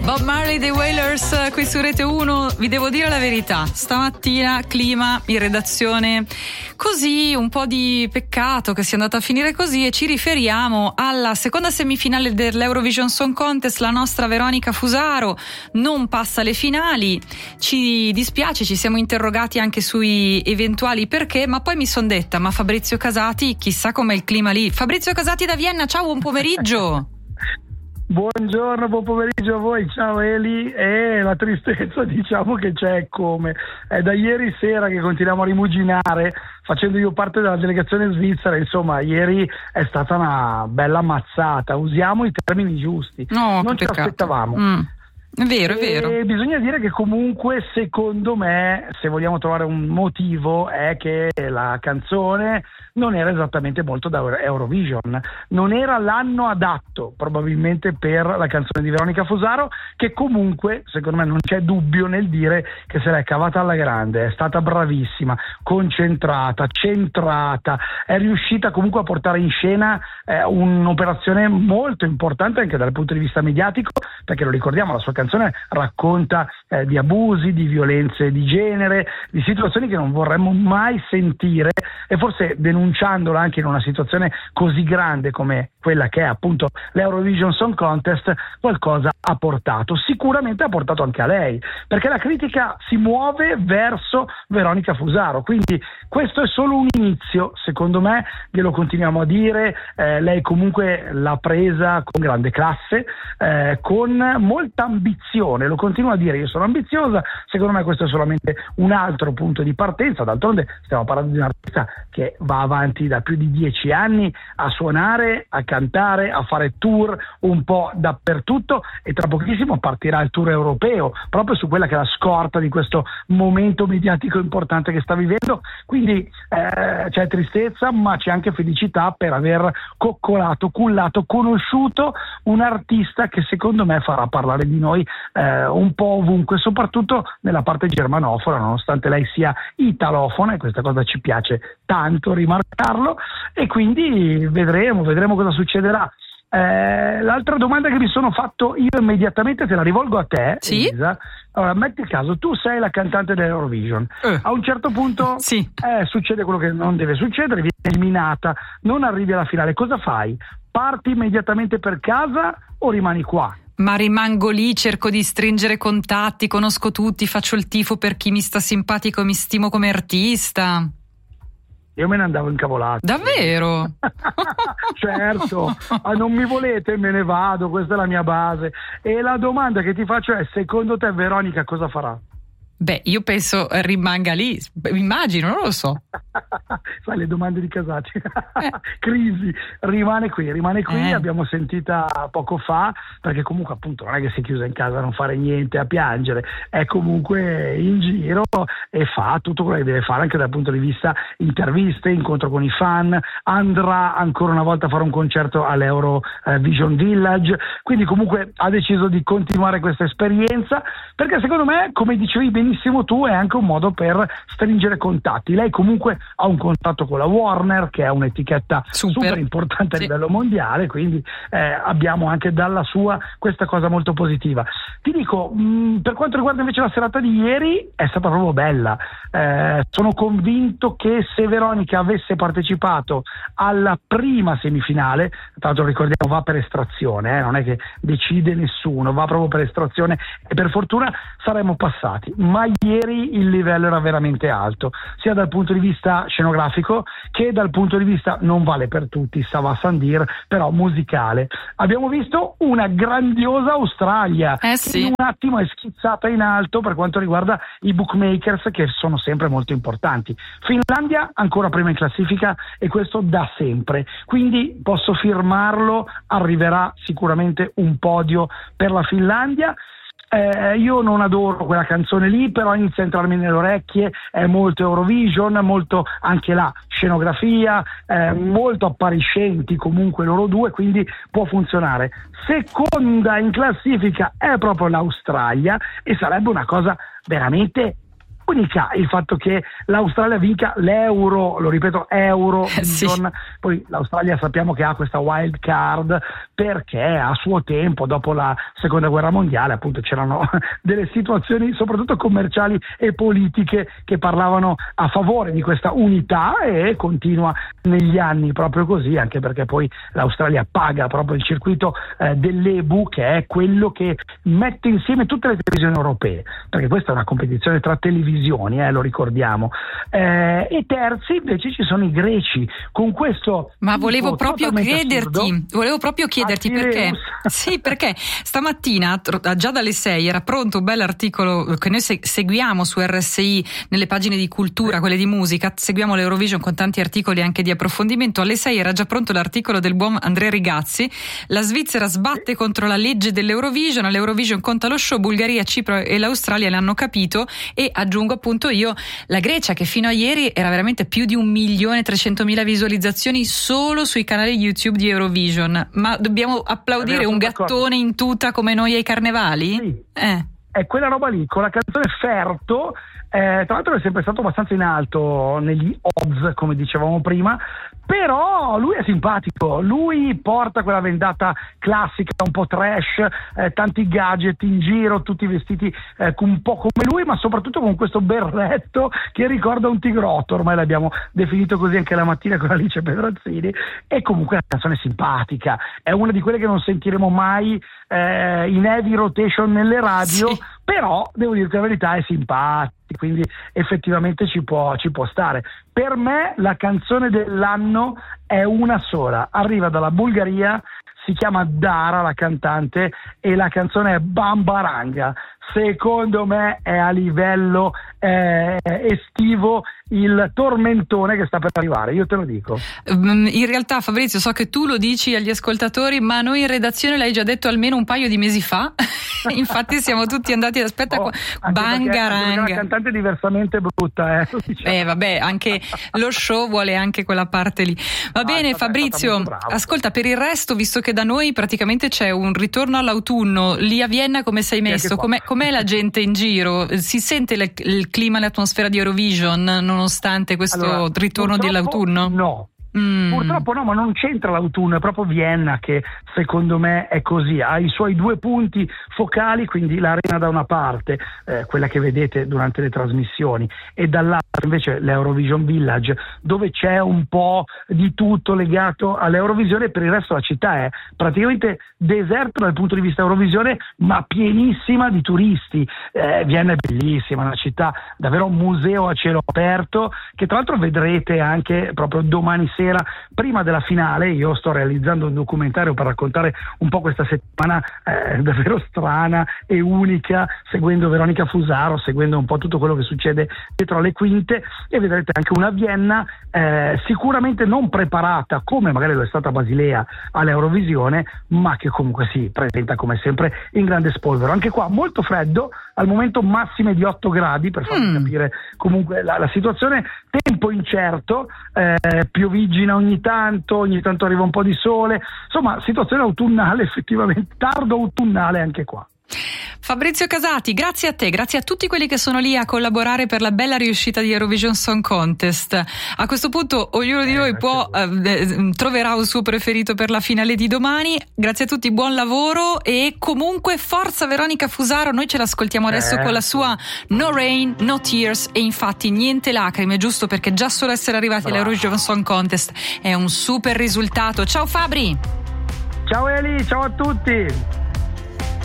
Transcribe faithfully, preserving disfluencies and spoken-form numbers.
Bob Marley dei Wailers qui su Rete uno. Vi devo dire la verità, stamattina clima in redazione così, un po' di peccato che sia andata a finire così, e ci riferiamo alla seconda semifinale dell'Eurovision Song Contest. La nostra Veronica Fusaro non passa alle finali, ci dispiace, ci siamo interrogati anche sui eventuali perché, ma poi mi son detta, ma Fabrizio Casati, chissà com'è il clima lì. Fabrizio Casati da Vienna, ciao, buon pomeriggio. Buongiorno, buon pomeriggio a voi, ciao Eli. E la tristezza, diciamo che c'è come è da ieri sera che continuiamo a rimuginare, facendo io parte della delegazione svizzera. Insomma, ieri è stata una bella mazzata, usiamo i termini giusti, no, non ce l'aspettavamo. Mm. È vero, è vero. E bisogna dire che comunque, secondo me, se vogliamo trovare un motivo, è che la canzone non era esattamente molto da Eurovision, non era l'anno adatto probabilmente per la canzone di Veronica Fusaro, che comunque secondo me non c'è dubbio nel dire che se l'è cavata alla grande, è stata bravissima, concentrata, centrata, è riuscita comunque a portare in scena eh, un'operazione molto importante anche dal punto di vista mediatico, perché lo ricordiamo, la sua canzone racconta eh, di abusi, di violenze di genere, di situazioni che non vorremmo mai sentire, e forse denunciandola anche in una situazione così grande come quella che è appunto l'Eurovision Song Contest, qualcosa ha portato. Sicuramente ha portato anche a lei, perché la critica si muove verso Veronica Fusaro, quindi questo è solo un inizio, secondo me, glielo continuiamo a dire. Eh, lei comunque l'ha presa con grande classe, eh, con molta ambizione, lo continuo a dire, io sono ambiziosa, secondo me questo è solamente un altro punto di partenza. D'altronde stiamo parlando di un artista che va avanti da più di dieci anni a suonare, a cantare, a fare tour un po' dappertutto, e tra pochissimo partirà il tour europeo proprio su quella che è la scorta di questo momento mediatico importante che sta vivendo. Quindi eh, c'è tristezza, ma c'è anche felicità per aver coccolato, cullato, conosciuto un artista che secondo me farà parlare di noi eh, un po' ovunque, soprattutto nella parte germanofona, nonostante lei sia italofona, e questa cosa ci piace tanto rimarcarlo, e quindi vedremo, vedremo cosa succederà. Eh, l'altra domanda che mi sono fatto io immediatamente te la rivolgo a te, sì? Elisa. Allora, metti il caso, tu sei la cantante dell'Eurovision, eh. a un certo punto sì. eh, succede quello che non deve succedere, vieni eliminata, non arrivi alla finale, cosa fai? Parti immediatamente per casa o rimani qua? Ma rimango lì, cerco di stringere contatti, conosco tutti, faccio il tifo per chi mi sta simpatico e mi stimo come artista. Io me ne andavo incavolato. Davvero? Certo, ah, non mi volete, me ne vado, questa è la mia base. E la domanda che ti faccio è, secondo te Veronica cosa farà? Beh, io penso rimanga lì, immagino, non lo so. Sai, le domande di Casati. Eh. Crisi, rimane qui, rimane qui, eh. abbiamo sentita poco fa, perché comunque appunto non è che si è chiusa in casa a non fare niente, a piangere, è comunque in giro e fa tutto quello che deve fare anche dal punto di vista interviste, incontro con i fan, andrà ancora una volta a fare un concerto all'Eurovision Village, quindi comunque ha deciso di continuare questa esperienza, perché secondo me, come dicevi benissimo tu, è anche un modo per stringere contatti. Lei comunque ha un contratto con la Warner, che è un'etichetta super, super importante sì. a livello mondiale, quindi eh, abbiamo anche dalla sua questa cosa molto positiva. Ti dico, mh, per quanto riguarda invece la serata di ieri, è stata proprio bella. Eh, sono convinto che se Veronica avesse partecipato alla prima semifinale, tra l'altro ricordiamo va per estrazione, eh, non è che decide nessuno, va proprio per estrazione, e per fortuna saremmo passati. Ma ieri il livello era veramente alto, sia dal punto di vista scenografico che dal punto di vista, non vale per tutti, ça va sans dire, però musicale. Abbiamo visto una grandiosa Australia, eh sì. che in un attimo è schizzata in alto per quanto riguarda i bookmakers, che sono sempre molto importanti. Finlandia ancora prima in classifica, e questo da sempre, quindi posso firmarlo, arriverà sicuramente un podio per la Finlandia. Eh, io non adoro quella canzone lì, però inizia a entrarmi nelle orecchie, è molto Eurovision, molto anche là scenografia, eh, molto appariscenti comunque loro due, quindi può funzionare. Seconda in classifica è proprio l'Australia, e sarebbe una cosa veramente unica il fatto che l'Australia vinca l'Euro, lo ripeto, Eurovision. Sì. Poi l'Australia sappiamo che ha questa wild card perché a suo tempo, dopo la seconda guerra mondiale, appunto c'erano delle situazioni soprattutto commerciali e politiche che parlavano a favore di questa unità, e continua negli anni proprio così, anche perché poi l'Australia paga proprio il circuito eh, dell'E B U, che è quello che mette insieme tutte le televisioni europee, perché questa è una competizione tra televisioni, eh, lo ricordiamo. Eh, e terzi invece ci sono i greci, con questo ma volevo proprio chiederti assurdo, volevo proprio chiederti perché sì, perché stamattina già dalle sei era pronto un bel articolo che noi seguiamo su R S I nelle pagine di cultura, quelle di musica, seguiamo l'Eurovision con tanti articoli anche di approfondimento. Alle sei era già pronto l'articolo del buon Andrea Rigazzi: la Svizzera sbatte contro la legge dell'Eurovision, l'Eurovision conta lo show, Bulgaria, Cipro e l'Australia l'hanno capito, e aggiungo appunto io la Grecia, che fino a ieri era veramente più di un milione e trecentomila visualizzazioni solo sui canali YouTube di Eurovision. Ma dobbiamo applaudire un gattone in tuta come noi ai carnevali? Sì. Eh. È quella roba lì, con la canzone Ferto, eh, tra l'altro è sempre stato abbastanza in alto negli odds, come dicevamo prima, però lui è simpatico, lui porta quella vendata classica, un po' trash, eh, tanti gadget in giro, tutti vestiti eh, un po' come lui, ma soprattutto con questo berretto che ricorda un tigrotto, ormai l'abbiamo definito così anche la mattina con Alice Pedrazzini, e comunque la canzone è simpatica, è una di quelle che non sentiremo mai eh, in heavy rotation nelle radio, sì. Però devo dire che la verità è simpatica, quindi effettivamente ci può, ci può stare. Per me la canzone dell'anno è una sola, arriva dalla Bulgaria, si chiama Dara la cantante, e la canzone è Bambaranga. Secondo me è a livello eh, estivo il tormentone che sta per arrivare, io te lo dico. In realtà, Fabrizio, so che tu lo dici agli ascoltatori, ma noi in redazione l'hai già detto almeno un paio di mesi fa. Infatti siamo tutti andati ad aspetta oh, Bangaranga. La cantante è diversamente brutta, eh. Eh vabbè, anche lo show vuole anche quella parte lì. Va ah, bene, Fabrizio, ascolta, per il resto, visto che da noi praticamente c'è un ritorno all'autunno, lì a Vienna come sei messo? Com'è, com'è la gente in giro? Si sente le, il clima, l'atmosfera di Eurovision nonostante questo allora, ritorno dell'autunno? No. Mm. Purtroppo no, ma non c'entra l'autunno, è proprio Vienna che secondo me è così, ha i suoi due punti focali, quindi l'arena da una parte, eh, quella che vedete durante le trasmissioni, e dall'altra invece l'Eurovision Village, dove c'è un po' di tutto legato all'Eurovisione. Per il resto la città è praticamente deserta dal punto di vista Eurovisione, ma pienissima di turisti. eh, Vienna è bellissima, una città davvero un museo a cielo aperto, che tra l'altro vedrete anche proprio domani sera prima della finale. Io sto realizzando un documentario per raccontare un po' questa settimana eh, davvero strana e unica, seguendo Veronica Fusaro, seguendo un po' tutto quello che succede dietro alle quinte, e vedrete anche una Vienna eh, sicuramente non preparata come magari lo è stata Basilea all'Eurovisione, ma che comunque si presenta come sempre in grande spolvero. Anche qua molto freddo, al momento massime di otto gradi, per farvi mm. capire comunque la, la situazione. Tempo incerto, eh, piovigina ogni tanto, ogni tanto arriva un po' di sole, insomma situazione autunnale, effettivamente tardo autunnale anche qua. Fabrizio Casati, grazie a te, grazie a tutti quelli che sono lì a collaborare per la bella riuscita di Eurovision Song Contest. A questo punto ognuno di eh, noi può eh, troverà un suo preferito per la finale di domani. Grazie a tutti, buon lavoro, e comunque forza Veronica Fusaro, noi ce l'ascoltiamo adesso eh. con la sua No Rain, No Tears, e infatti niente lacrime, giusto perché già solo essere arrivati Brava. all'Eurovision Song Contest è un super risultato. Ciao Fabri! Ciao Eli, ciao a tutti!